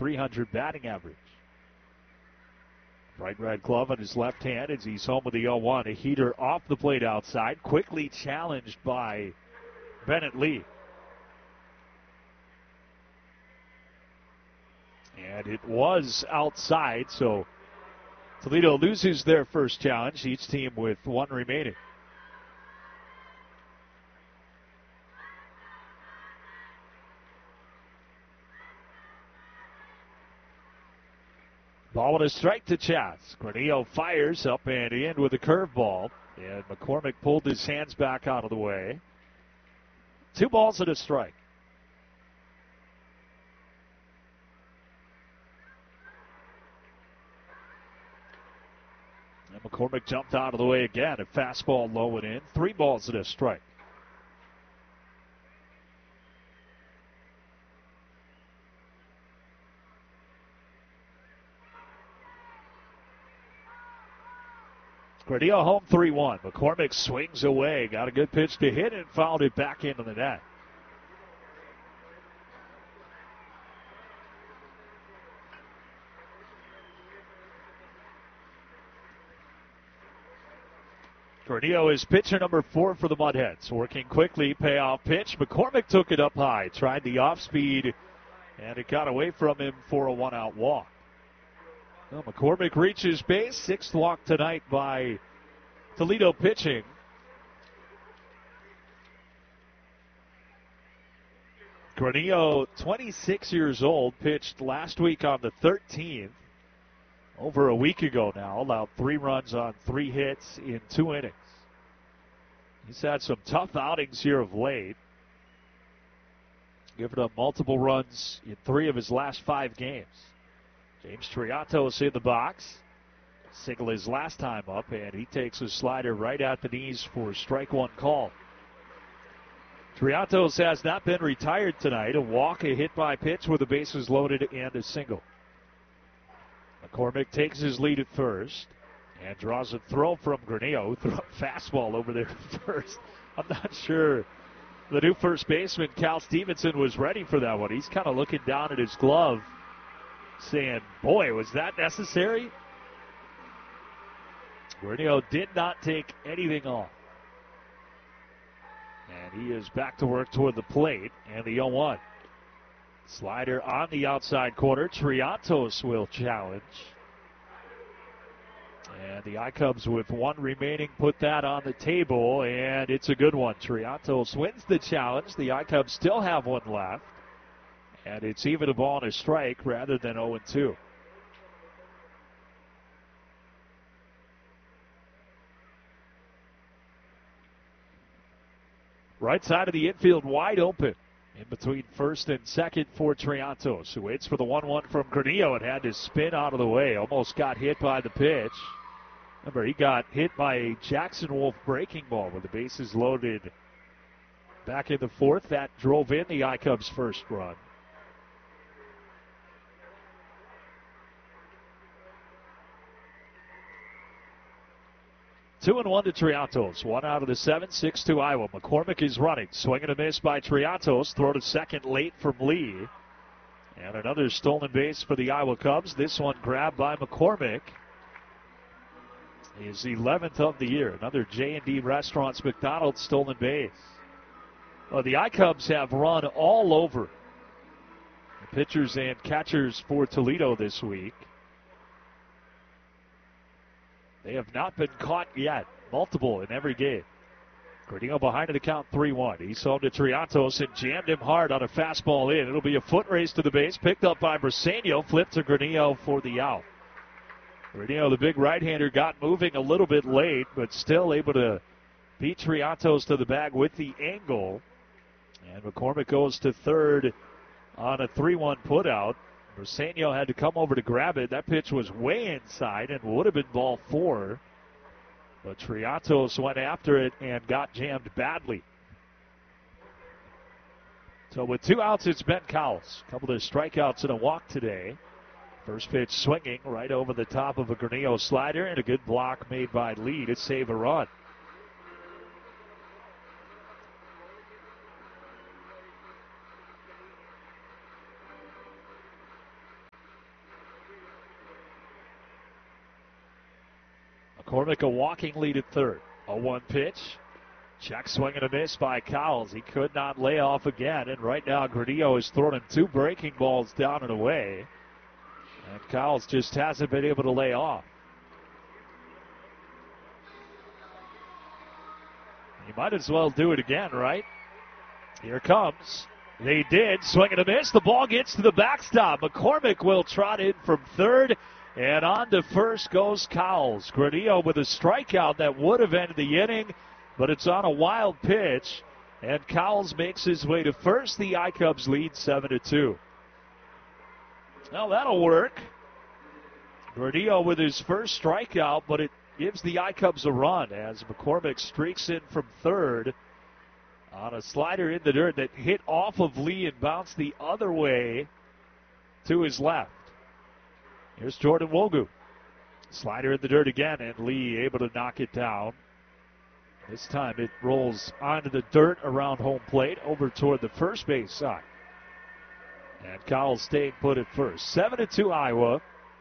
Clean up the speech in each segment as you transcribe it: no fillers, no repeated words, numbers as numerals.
.300 batting average. Bright red glove on his left hand as he's home with the 0-1. A heater off the plate outside, quickly challenged by Bennett Lee. And it was outside, so Toledo loses their first challenge, each team with one remaining. Ball with a strike to Chas. Granillo fires up and in with a curveball. And McCormick pulled his hands back out of the way. 2 balls and a strike. And McCormick jumped out of the way again. A fastball low and in. 3 balls and a strike. Granillo home 3-1. McCormick swings away. Got a good pitch to hit and fouled it back into the net. Granillo is pitcher number 4 for the Mudheads. Working quickly, payoff pitch. McCormick took it up high. Tried the off speed, and it got away from him for a 1-out walk. Well, McCormick reaches base. 6th walk tonight by Toledo pitching. Granillo, 26 years old, pitched last week on the 13th. Over a week ago now, allowed 3 runs on 3 hits in 2 innings. He's had some tough outings here of late. Given up multiple runs in 3 of his last 5 games. James Triatos in the box. Single his last time up, and he takes a slider right at the knees for strike 1 call. Triatos has not been retired tonight. A walk, a hit by pitch with the bases loaded, and a single. McCormick takes his lead at first and draws a throw from Granillo, who threw a fastball over there at first. I'm not sure the new first baseman, Cal Stevenson, was ready for that one. He's kind of looking down at his glove, saying, boy, was that necessary? Granillo did not take anything off. And he is back to work toward the plate, and the 0-1. Slider on the outside corner. Triatos will challenge. And the I-Cubs with 1 remaining put that on the table, and it's a good one. Triatos wins the challenge. The I-Cubs still have 1 left. And it's even a ball and a strike rather than 0-2. Right side of the infield wide open. In between first and second for Triatos, who waits for the 1-1 from Granillo and had to spin out of the way. Almost got hit by the pitch. Remember, he got hit by a Jackson Wolf breaking ball with the bases loaded back in the 4th. That drove in the I-Cubs' first run. Two and 1 to Triatos. 1 out of the 7, 6-2 Iowa. McCormick is running. Swing and a miss by Triatos. Throw to second late from Lee. And another stolen base for the Iowa Cubs. This one grabbed by McCormick. His 11th of the year. Another J&D Restaurants McDonald's stolen base. Well, the I-Cubs have run all over the pitchers and catchers for Toledo this week. They have not been caught yet. Multiple in every game. Granillo behind in the count 3-1. He's home to Triatos and jammed him hard on a fastball in. It'll be a foot race to the base. Picked up by Briseño. Flipped to Granillo for the out. Granillo, the big right-hander, got moving a little bit late, but still able to beat Triatos to the bag with the angle. And McCormick goes to third on a 3-1 putout. Briseño had to come over to grab it. That pitch was way inside and would have been ball 4. But Triatos went after it and got jammed badly. So with 2 outs, it's Ben Cowles. A couple of strikeouts and a walk today. First pitch swinging right over the top of a Granillo slider, and a good block made by Lee to save a run. McCormick a walking lead at third. 0-1 pitch. Check swing and a miss by Cowles. He could not lay off again, and right now Gradillo has thrown him 2 breaking balls down and away. And Cowles just hasn't been able to lay off. You might as well do it again, right? Here comes. They did. Swing and a miss. The ball gets to the backstop. McCormick will trot in from third. And on to first goes Cowles. Gradillo with a strikeout that would have ended the inning, but it's on a wild pitch. And Cowles makes his way to first. The I-Cubs lead 7-2. Now that'll work. Gradillo with his first strikeout, but it gives the I-Cubs a run as McCormick streaks in from third on a slider in the dirt that hit off of Lee and bounced the other way to his left. Here's Jordan Wogu. Slider in the dirt again, and Lee able to knock it down. This time it rolls onto the dirt around home plate over toward the first base side. And Cowles staying put at first. 7-2 Iowa.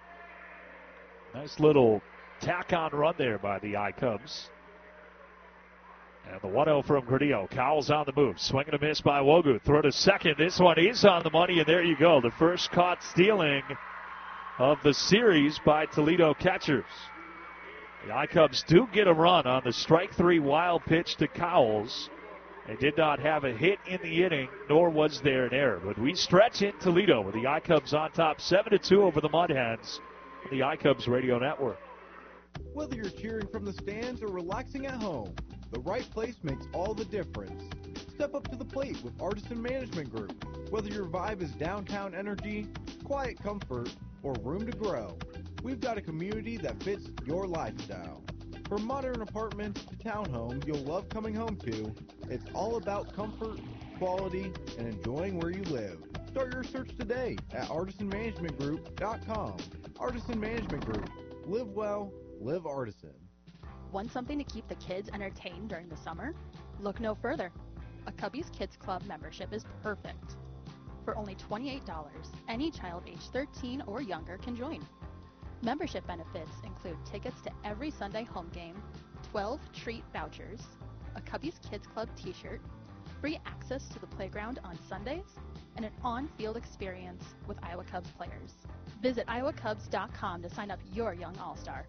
Nice little tack-on run there by the I-Cubs. And the 1-0 from Gradillo. Cowles on the move. Swing and a miss by Wogu. Throw to second. This one is on the money, and there you go. The first caught stealing of the series by Toledo catchers. The I-Cubs do get a run on the strike 3 wild pitch to Cowles. They did not have a hit in the inning, nor was there an error. But we stretch in Toledo with the I-Cubs on top 7-2 over the Mud Hens on the I-Cubs Radio Network. Whether you're cheering from the stands or relaxing at home, the right place makes all the difference. Step up to the plate with Artisan Management Group. Whether your vibe is downtown energy, quiet comfort, or room to grow, we've got a community that fits your lifestyle. From modern apartments to townhomes you'll love coming home to, it's all about comfort, quality, and enjoying where you live. Start your search today at artisanmanagementgroup.com. Artisan Management Group. Live well, live Artisan. Want something to keep the kids entertained during the summer? Look no further. A Cubbies Kids Club membership is perfect. For only $28, any child age 13 or younger can join. Membership benefits include tickets to every Sunday home game, 12 treat vouchers, a Cubbies Kids Club t-shirt, free access to the playground on Sundays, and an on-field experience with Iowa Cubs players. Visit iowacubs.com to sign up your young all-star.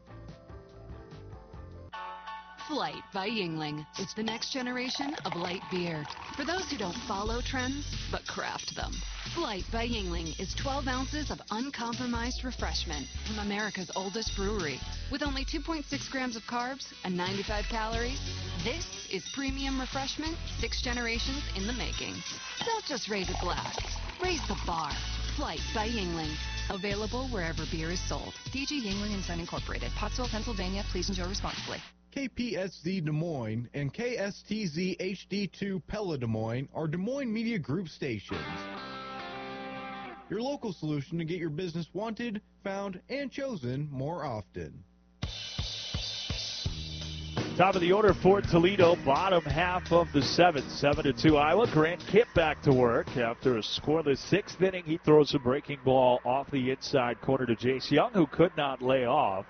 Flight by Yuengling. It's the next generation of light beer. For those who don't follow trends, but craft them. Flight by Yuengling is 12 ounces of uncompromised refreshment from America's oldest brewery. With only 2.6 grams of carbs and 95 calories, this is premium refreshment 6 generations in the making. Don't just raise a glass. Raise the bar. Flight by Yuengling. Available wherever beer is sold. DG Yuengling & Son Incorporated. Pottsville, Pennsylvania. Please enjoy responsibly. KPSZ Des Moines and KSTZ HD2 Pella Des Moines are Des Moines Media Group stations. Your local solution to get your business wanted, found, and chosen more often. Top of the order for Toledo, bottom half of the seventh. 7-2 Iowa. Grant Kipp back to work after a scoreless sixth inning. He throws a breaking ball off the inside corner to Jace Young, who could not lay off.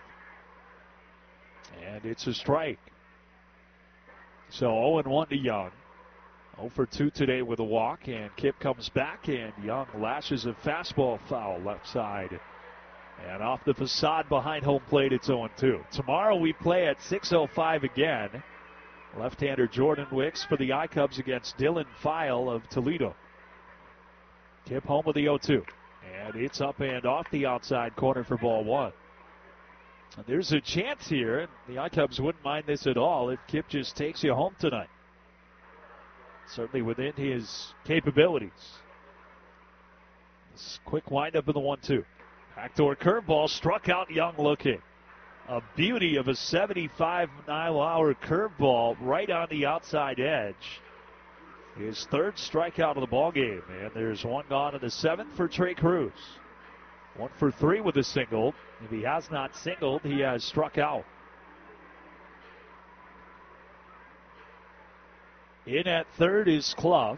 And it's a strike. So 0-1 to Young. 0 for 2 today with a walk, and Kipp comes back, and Young lashes a fastball foul left side. And off the facade behind home plate, it's 0-2. Tomorrow we play at 6:05 again. Left-hander Jordan Wicks for the I-Cubs against Dylan File of Toledo. Kipp home with the 0-2. And it's up and off the outside corner for ball one. There's a chance here. The I-Cubs wouldn't mind this at all if Kipp just takes you home tonight. Certainly within his capabilities. This quick windup in the 1-2. Backdoor curveball struck out Young looking. A beauty of a 75-mile-an-hour curveball right on the outside edge. His third strikeout of the ballgame. And there's one gone in the seventh for Trey Cruz. 1 for 3 with a single. If he has not singled, he has struck out. In at third is Clough.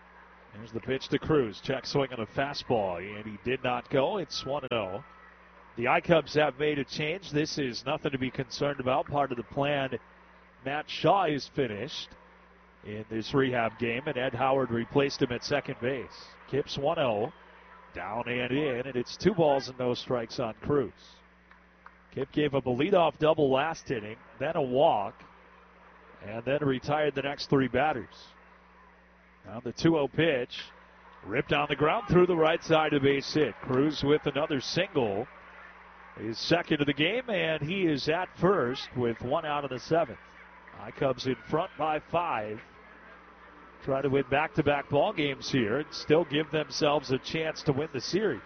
Here's the pitch to Cruz. Check swing on a fastball, and he did not go. It's 1-0. The iCubs have made a change. This is nothing to be concerned about. Part of the plan. Matt Shaw is finished in this rehab game, and Ed Howard replaced him at second base. Kip's 1-0, down and in, and it's 2 balls and no strikes on Cruz. Kip gave up a leadoff double last inning, then a walk, and then retired the next 3 batters. Now the 2-0 pitch, ripped on the ground through the right side of base hit. Cruz with another single. His second of the game, and he is at first with 1 out of the 7th. iCubs in front by 5. Try to win back-to-back ball games here and still give themselves a chance to win the series.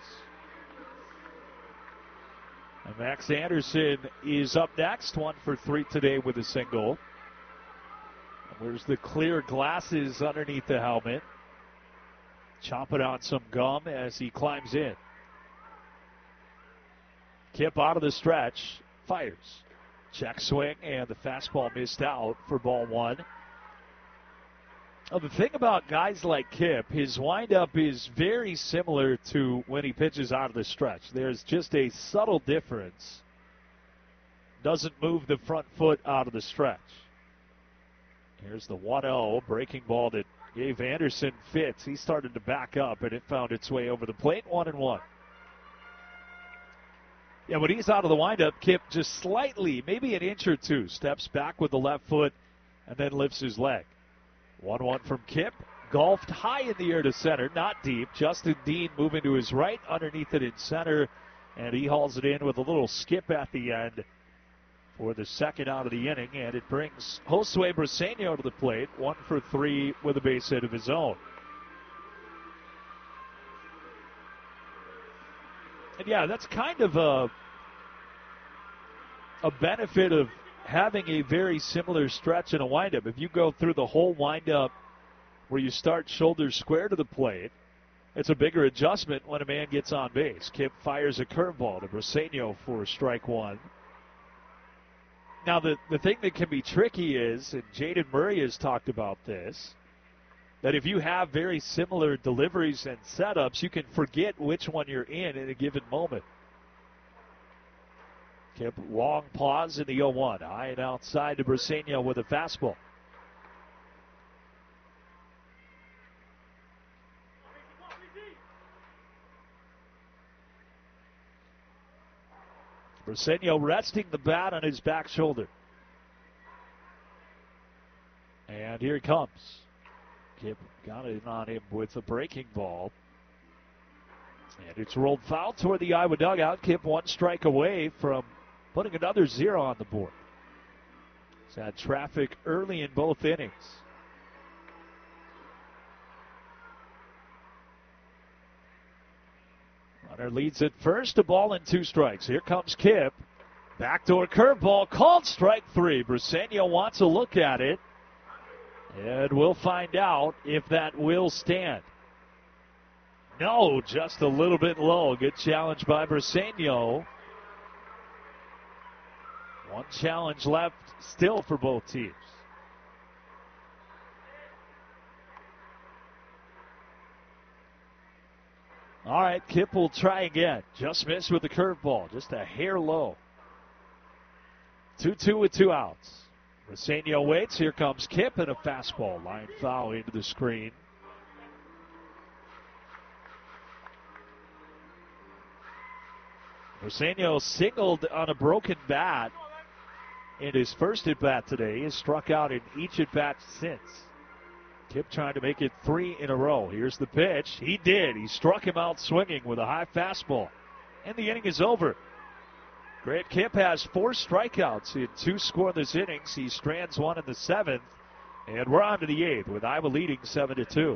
And Max Anderson is up next, 1 for 3 today with a single. And there's the clear glasses underneath the helmet. Chomping on some gum as he climbs in. Kip out of the stretch, fires. Check swing, and the fastball missed out for ball 1. Now, the thing about guys like Kip, his windup is very similar to when he pitches out of the stretch. There's just a subtle difference. Doesn't move the front foot out of the stretch. Here's the 1-0 breaking ball that gave Anderson fits. He started to back up, and it found its way over the plate. 1-1. Yeah, when he's out of the windup, Kip just slightly, maybe an inch or 2, steps back with the left foot and then lifts his leg. 1-1 from Kip. Golfed high in the air to center, not deep. Justin Dean moving to his right, underneath it in center, and he hauls it in with a little skip at the end for the second out of the inning, and it brings Josue Briseño to the plate, 1 for 3 with a base hit of his own. And yeah, that's kind of a benefit of having a very similar stretch and a windup. If you go through the whole windup where you start shoulders square to the plate, it's a bigger adjustment when a man gets on base. Kip fires a curveball to Briseño for strike 1. Now, the thing that can be tricky is, and Jaden Murray has talked about this, that if you have very similar deliveries and setups, you can forget which one you're in a given moment. Kip, long pause in the 0-1. High and outside to Briseño with a fastball. Briseño resting the bat on his back shoulder. And here he comes. Kip got it on him with a breaking ball. And it's rolled foul toward the Iowa dugout. Kip 1 strike away from putting another 0 on the board. He's had traffic early in both innings. Runner leads at first, a ball and 2 strikes. Here comes Kip. Backdoor curveball called strike 3. Briseño wants a look at it. And we'll find out if that will stand. No, just a little bit low. Good challenge by Briseño. 1 challenge left still for both teams. All right, Kip will try again. Just missed with the curveball. Just a hair low. 2-2 with 2 outs. Briseño waits. Here comes Kip and a fastball. Line foul into the screen. Briseño singled on a broken bat in his first at-bat today. He has struck out in each at-bat since. Kip trying to make it 3 in a row. Here's the pitch. He did. He struck him out swinging with a high fastball. And the inning is over. Grant Kip has 4 strikeouts in 2 scoreless innings. He strands 1 in the 7th. And we're on to the 8th with Iowa leading 7-2.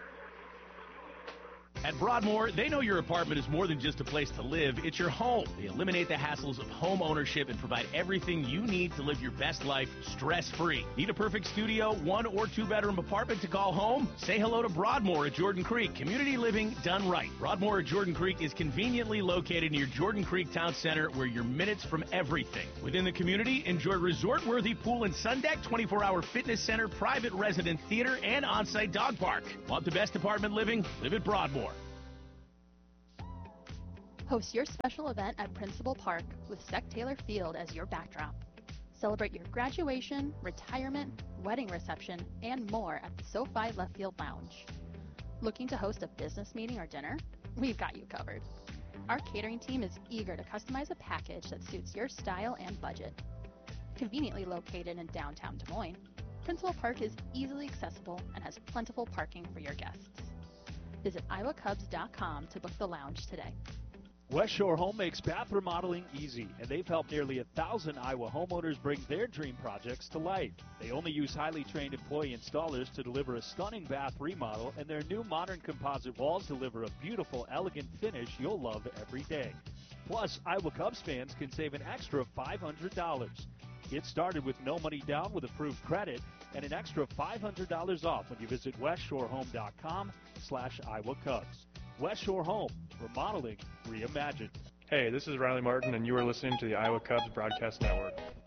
At Broadmoor, they know your apartment is more than just a place to live. It's your home. They eliminate the hassles of home ownership and provide everything you need to live your best life stress-free. Need a perfect studio, 1 or 2 bedroom apartment to call home? Say hello to Broadmoor at Jordan Creek. Community living done right. Broadmoor at Jordan Creek is conveniently located near Jordan Creek Town Center, where you're minutes from everything. Within the community, enjoy resort-worthy pool and sun deck, 24-hour fitness center, private resident theater, and on-site dog park. Want the best apartment living? Live at Broadmoor. Host your special event at Principal Park with Sec Taylor Field as your backdrop. Celebrate your graduation, retirement, wedding reception, and more at the SoFi Left Field Lounge. Looking to host a business meeting or dinner? We've got you covered. Our catering team is eager to customize a package that suits your style and budget. Conveniently located in downtown Des Moines, Principal Park is easily accessible and has plentiful parking for your guests. Visit iowacubs.com to book the lounge today. West Shore Home makes bath remodeling easy, and they've helped nearly 1,000 Iowa homeowners bring their dream projects to life. They only use highly trained employee installers to deliver a stunning bath remodel, and their new modern composite walls deliver a beautiful, elegant finish you'll love every day. Plus, Iowa Cubs fans can save an extra $500. Get started with no money down with approved credit and an extra $500 off when you visit westshorehome.com/Iowa Cubs. West Shore Home, remodeling reimagined. Hey, this is Riley Martin, and you are listening to the Iowa Cubs Broadcast Network.